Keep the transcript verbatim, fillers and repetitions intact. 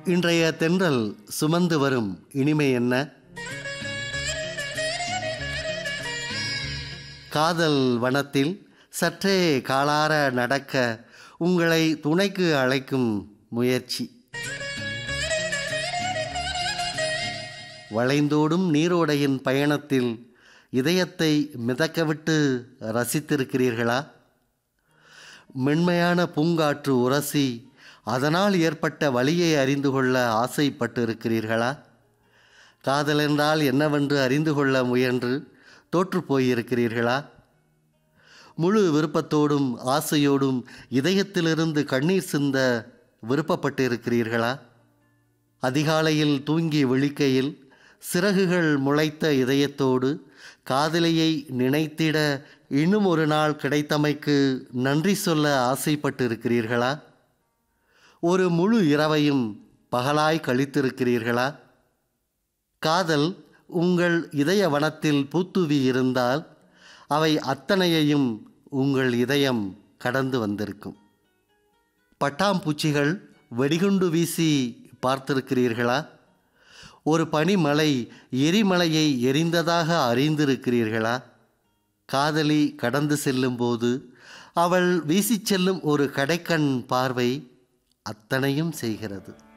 இன்றைய தென்றல் சுமந்து வரும் இனிமை என்ன? காதல் வனத்தில் சற்றே காலார நடக்க உங்களை துணைக்கு அழைக்கும் முயற்சி. வளைந்தோடும் நீரோடையின் பயணத்தில் இதயத்தை மிதக்கவிட்டு ரசித்திருக்கிறீர்களா? மென்மையான பூங்காற்று உரசி அதனால் ஏற்பட்ட வலியை அறிந்து கொள்ள ஆசைப்பட்டு இருக்கிறீர்களா? காதல் என்றால் என்னவென்று அறிந்து கொள்ள முயன்று தோற்று போயிருக்கிறீர்களா? முழு விருப்பத்தோடும் ஆசையோடும் இதயத்திலிருந்து கண்ணீர் சிந்த விருப்பப்பட்டு இருக்கிறீர்களா? அதிகாலையில் தூங்கி விழிக்கையில் சிறகுகள் முளைத்த இதயத்தோடு காதலியை நினைத்திட இன்னும் ஒரு நாள் கிடைத்தமைக்கு நன்றி சொல்ல ஆசைப்பட்டு இருக்கிறீர்களா? ஒரு முழு இரவையும் பகலாய் கழித்திருக்கிறீர்களா? காதல் உங்கள் இதய வனத்தில் பூத்துவி இருந்தால் அவை அத்தனையையும் உங்கள் இதயம் கடந்து வந்திருக்கும். பட்டாம்பூச்சிகள் வெடிகுண்டு வீசி பார்த்திருக்கிறீர்களா? ஒரு பனிமலை எரிமலையை எரிந்ததாக அறிந்திருக்கிறீர்களா? காதலி கடந்து செல்லும்போது அவள் வீசிச் செல்லும் ஒரு கடைக்கண் பார்வை அத்தனையும் செய்கிறது.